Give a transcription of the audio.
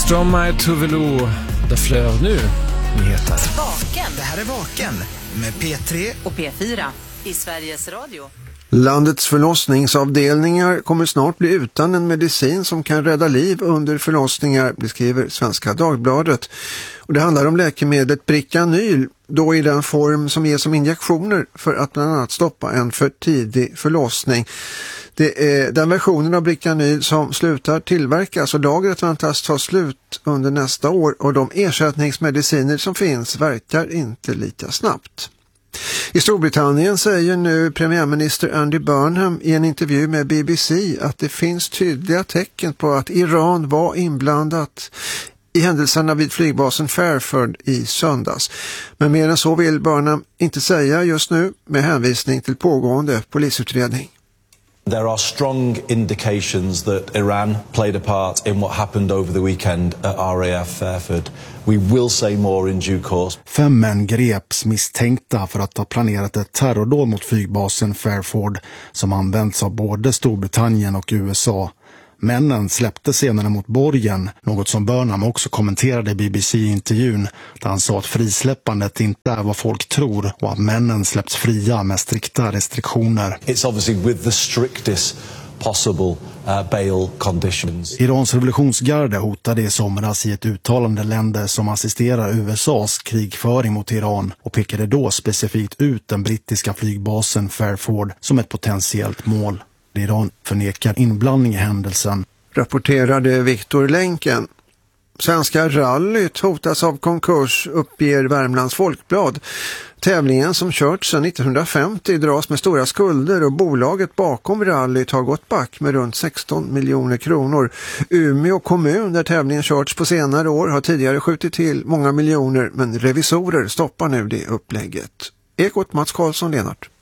Stromae Tuvalu, The Fleur nu. Nyheter. Vaken. Det här är Vaken med P3 och P4 i Sveriges Radio. Landets förlossningsavdelningar kommer snart bli utan en medicin som kan rädda liv under förlossningar, beskriver Svenska Dagbladet. Och det handlar om läkemedlet Bricanyl, då i den form som ges som injektioner för att bland annat stoppa en för tidig förlossning. Det är den versionen av Bricanyl som slutar tillverkas och lagret väntas ta slut under nästa år, och de ersättningsmediciner som finns verkar inte lika snabbt. I Storbritannien säger nu premiärminister Andy Burnham i en intervju med BBC att det finns tydliga tecken på att Iran var inblandat i händelserna vid flygbasen Fairford i söndags. Men mer än så vill Burnham inte säga just nu, med hänvisning till pågående polisutredning. There are strong indications that Iran played a part in what happened over the weekend at RAF Fairford. We will say more in due course. 5 män greps misstänkta för att ha planerat ett terrordåd mot flygbasen Fairford som används av både Storbritannien och USA. Männen släpptes senare mot borgen, något som Burnham också kommenterade i BBC-intervjun, där han sa att frisläppandet inte är vad folk tror och att männen släpps fria med strikta restriktioner. It's obviously with the strictest possible bail conditions. Irans revolutionsgarde hotade i somras i ett uttalande länder som assisterar USAs krigföring mot Iran och pekade då specifikt ut den brittiska flygbasen Fairford som ett potentiellt mål. Iran förnekar inblandning i händelsen. Rapporterade Viktor Länken. Svenska rallyt hotas av konkurs, uppger Värmlands Folkblad. Tävlingen som körts sedan 1950 dras med stora skulder och bolaget bakom rallyt har gått back med runt 16 miljoner kronor. Umeå kommun, där tävlingen körts på senare år, har tidigare skjutit till många miljoner, men revisorer stoppar nu det upplägget. Ekot Mats Karlsson, Lenart.